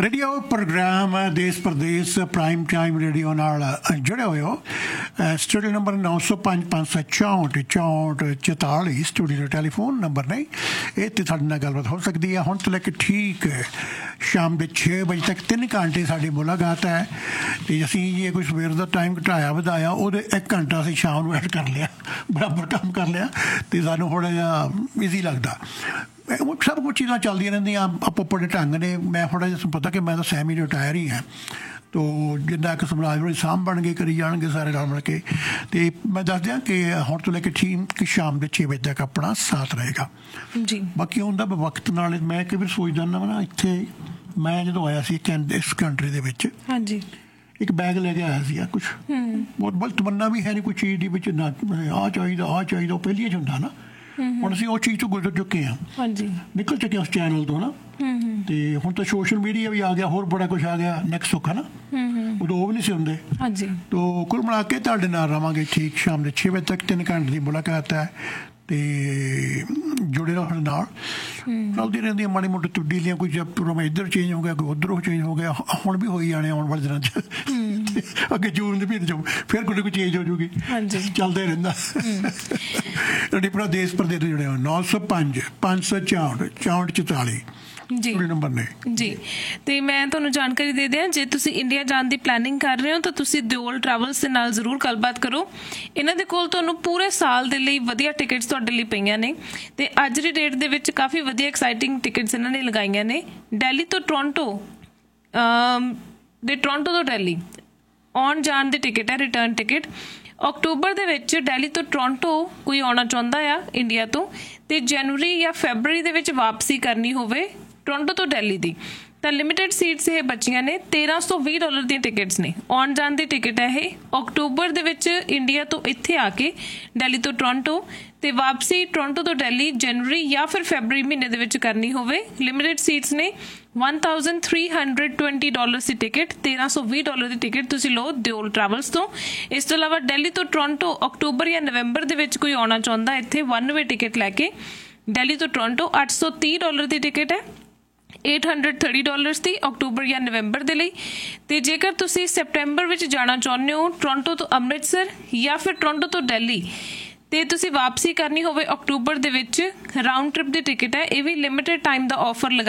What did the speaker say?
Radio programme ਦੇਸ਼ Pradesh prime time radio ਨਾਲ ਜੁੜੇ ਹੋਏ ਹੋ। Studio number 905 564 64 44 studio telephone number ਨੇ, ਇਹ 'ਤੇ ਸਾਡੇ ਨਾਲ ਗੱਲਬਾਤ ਹੋ ਸਕਦੀ ਹੈ। ਹੁਣ ਤੋਂ ਲੈ ਕੇ ਠੀਕ ਸ਼ਾਮ ਦੇ 6 ਵਜੇ ਤੱਕ 3 ਘੰਟੇ ਸਾਡੀ ਮੁਲਾਕਾਤ ਹੈ। ਅਤੇ ਅਸੀਂ ਜੇ ਕੋਈ ਸਵੇਰ ਦਾ ਟਾਈਮ ਘਟਾਇਆ ਵਧਾਇਆ, ਉਹਦੇ 1 ਘੰਟਾ ਅਸੀਂ ਸ਼ਾਮ ਨੂੰ ਐਡ ਕਰ ਲਿਆ, ਬਰਾਬਰ ਕੰਮ ਕਰ ਲਿਆ, ਅਤੇ ਸਾਨੂੰ ਥੋੜ੍ਹਾ ਜਿਹਾ ਈਜ਼ੀ ਲੱਗਦਾ। ਸਭ ਕੁਛ ਚੀਜ਼ਾਂ ਚੱਲਦੀਆਂ ਰਹਿੰਦੀਆਂ ਆਪੋ ਆਪਣੇ ਢੰਗ ਨੇ। ਮੈਂ ਥੋੜ੍ਹਾ ਜਿਹਾ ਪਤਾ ਕਿ ਮੈਂ ਤਾਂ ਸੈਮੀ ਰਿਟਾਇਰ ਹੀ ਹਾਂ, ਤੋ ਜਿੰਨਾ ਇੱਕ ਸਮਰਾਜ ਵਾਲੀ ਸਾਂਭ ਬਣ ਕੇ ਕਰੀ ਜਾਣਗੇ ਸਾਰੇ ਰਲ ਮਿਲ ਕੇ। ਅਤੇ ਮੈਂ ਦੱਸ ਦਿਆਂ ਕਿ ਹੁਣ ਤੋਂ ਲੈ ਕੇ ਠੀਕ ਸ਼ਾਮ ਦੇ 6 ਵਜੇ ਤੱਕ ਆਪਣਾ ਸਾਥ ਰਹੇਗਾ ਜੀ। ਬਾਕੀ ਹੁੰਦਾ ਵਕਤ ਨਾਲ ਮੈਂ ਕਈ ਵਾਰ ਸੋਚਦਾ ਹੁੰਦਾ ਨਾ, ਇੱਥੇ ਮੈਂ ਜਦੋਂ ਆਇਆ ਸੀ ਇਸ ਕੰਟਰੀ ਦੇ ਵਿੱਚ, ਹਾਂਜੀ, ਇੱਕ ਬੈਗ ਲੈ ਕੇ ਆਇਆ ਸੀਗਾ ਕੁਛ ਬਹੁਤ ਤਮੰਨਾ ਵੀ ਹੈ ਨਹੀਂ ਕੋਈ ਚੀਜ਼ ਦੀ ਵਿੱਚ, ਨਾ ਆਹ ਚਾਹੀਦਾ ਉਹ ਪਹਿਲੀਆਂ 'ਚ ਹੁੰਦਾ ਨਾ। ਹੁਣ ਅਸੀਂ ਉਹ ਚੀਜ਼ ਤੋਂ ਗੁਜ਼ਰ ਚੁੱਕੇ ਹਾਂ, ਹਾਂਜੀ, ਨਿਕਲ ਚੁੱਕੇ ਉਸ ਚੈਨਲ ਤੋਂ ਨਾ। ਤੇ ਹੁਣ ਤਾਂ ਸੋਸ਼ਲ ਮੀਡੀਆ ਵੀ ਆ ਗਿਆ, ਹੋਰ ਬੜਾ ਕੁਛ ਆ ਗਿਆ, ਨੈਕਸਟ ਸੁੱਖ ਹੈ ਨਾ, ਉਦੋਂ ਉਹ ਵੀ ਨਹੀਂ ਸੀ ਹੁੰਦੇ। ਹਾਂਜੀ, ਤੋ ਕੁੱਲ ਮਿਲਾ ਕੇ ਤੁਹਾਡੇ ਨਾਲ ਰਵਾਂਗੇ ਠੀਕ ਸ਼ਾਮ ਦੇ 6 ਵਜੇ ਤੱਕ। 3 ਘੰਟੇ ਦੀ ਮੁਲਾਕਾਤ ਹੈ ਅਤੇ ਜੁੜੇ ਰਹੋ ਸਾਡੇ ਨਾਲ। ਚੱਲਦੀ ਰਹਿੰਦੀਆਂ ਮਾੜੀ ਮੋਟੀ ਤਬਦੀਲੀਆਂ, ਕੋਈ ਪ੍ਰੋਗਰਾਮ ਇੱਧਰ ਚੇਂਜ ਹੋ ਗਿਆ, ਕੋਈ ਉੱਧਰੋਂ ਚੇਂਜ ਹੋ ਗਿਆ, ਹੁਣ ਵੀ ਹੋਈ ਜਾਣੇ ਆਉਣ ਵਾਲੇ ਦਿਨਾਂ 'ਚ। ਅੱਗੇ ਜੂਨ ਦੇ ਮਹੀਨੇ 'ਚ ਫਿਰ ਕੋਈ ਕੋਈ ਚੇਂਜ ਹੋ ਜੂਗੀ, ਚੱਲਦਾ ਹੀ ਰਹਿੰਦਾ। ਆਪਣਾ ਦੇਸ਼ ਪ੍ਰਦੇਸ਼ ਤੋਂ ਜੁੜੇ ਹੋ 905 564 64 44 ਜੀ ਨੰਬਰ ਨੇ ਜੀ। ਤੇ ਮੈਂ ਤੁਹਾਨੂੰ ਜਾਣਕਾਰੀ ਦੇ ਦਿਆਂ, ਜੇ ਤੁਸੀਂ ਇੰਡੀਆ ਜਾਣ ਦੀ ਪਲੈਨਿੰਗ ਕਰ ਰਹੇ ਹੋ ਤਾਂ ਤੁਸੀਂ ਦਿਓਲ ਟਰੈਵਲਸ ਦੇ ਨਾਲ ਜ਼ਰੂਰ ਗੱਲਬਾਤ ਕਰੋ। ਇਹਨਾਂ ਦੇ ਕੋਲ ਤੁਹਾਨੂੰ ਪੂਰੇ ਸਾਲ ਦੇ ਲਈ ਵਧੀਆ ਟਿਕਟਸ ਤੁਹਾਡੇ ਲਈ ਪਈਆਂ ਨੇ, ਤੇ ਅੱਜ ਦੀ ਡੇਟ ਦੇ ਵਿੱਚ ਕਾਫੀ ਵਧੀਆ ਐਕਸਾਈਟਿੰਗ ਟਿਕਟਸ ਇਹਨਾਂ ਨੇ ਲਗਾਈਆਂ ਨੇ। ਦਿੱਲੀ ਤੋਂ ਟੋਰਾਂਟੋ ਟੋਰਾਂਟੋ ਤੋਂ ਦਿੱਲੀ ਆਉਣ ਜਾਣ ਦੀ ਟਿਕਟ ਹੈ, ਰਿਟਰਨ ਟਿਕਟ। ਅਕਤੂਬਰ ਦੇ ਵਿੱਚ ਦਿੱਲੀ ਤੋਂ ਟੋਰਾਂਟੋ ਕੋਈ ਆਉਣਾ ਚਾਹੁੰਦਾ ਆ ਇੰਡੀਆ ਤੋਂ, ਤੇ ਜਨਵਰੀ ਜਾਂ ਫੈਬਰਰੀ ਦੇ ਵਿੱਚ ਵਾਪਸੀ ਕਰਨੀ ਹੋਵੇ ਟੋਰਾਂਟੋ ਤੋਂ ਦਿੱਲੀ ਦੀ, ਤਾਂ ਲਿਮਿਟਡ ਸੀਟਸ ਇਹ ਬਚੀਆਂ ਨੇ। $1320 ਦੀਆਂ ਟਿਕਟਸ ਨੇ, ਆਉਣ ਜਾਣ ਦੀ ਟਿਕਟ ਹੈ ਇਹ। ਅਕਤੂਬਰ ਦੇ ਵਿੱਚ ਇੰਡੀਆ ਤੋਂ ਇੱਥੇ ਆ ਕੇ ਦਿੱਲੀ ਤੋਂ ਟੋਰਾਂਟੋ, ਤੇ ਵਾਪਸੀ ਟੋਰਾਂਟੋ ਤੋਂ ਦਿੱਲੀ ਜਨਵਰੀ ਜਾਂ ਫਿਰ ਫੈਬਰਰੀ ਮਹੀਨੇ ਦੇ ਵਿੱਚ ਕਰਨੀ ਹੋਵੇ। ਲਿਮਿਟਡ ਸੀਟਸ ਨੇ। $1320 ਦੀ ਟਿਕਟ, $1320 ਦੀ ਟਿਕਟ ਤੁਸੀਂ ਲਓ ਦਿਓਲ ਟਰੈਵਲਸ ਤੋਂ। ਇਸ ਤੋਂ ਇਲਾਵਾ ਦਿੱਲੀ ਤੋਂ ਟੋਰਾਂਟੋ ਅਕਤੂਬਰ ਜਾਂ ਨਵੰਬਰ ਦੇ ਵਿੱਚ ਕੋਈ ਆਉਣਾ ਚਾਹੁੰਦਾ, ਇੱਥੇ 1 ਵੇ ਟਿਕਟ ਲੈ ਕੇ ਦਿੱਲੀ ਤੋਂ ਟੋਰਾਂਟੋ $830 ਦੀ ਟਿਕਟ ਹੈ, $830 ਦੀ ਅਕਤੂਬਰ ਜਾਂ ਨਵੰਬਰ ਦੇ ਲਈ। ਤੇ ਜੇਕਰ ਤੁਸੀਂ ਸੈਪਟੈਂਬਰ ਵਿੱਚ ਜਾਣਾ ਚਾਹੁੰਦੇ ਹੋ ਟੋਰਾਂਟੋ ਤੋਂ ਅੰਮ੍ਰਿਤਸਰ ਜਾਂ ਫਿਰ ਟੋਰਾਂਟੋ ਤੋਂ ਦਿੱਲੀ, ਤੇ ਤੁਸੀਂ ਵਾਪਸੀ ਕਰਨੀ ਹੋਵੇ ਅਕਤੂਬਰ ਦੇ ਵਿੱਚ, ਰਾਊਂਡ ਟ੍ਰਿਪ ਦੀ ਟਿਕਟ ਹੈ। ਇਹ ਵੀ ਲਿਮਿਟਡ ਟਾਈਮ ਦਾ ਆਫਰ ਲਗਾ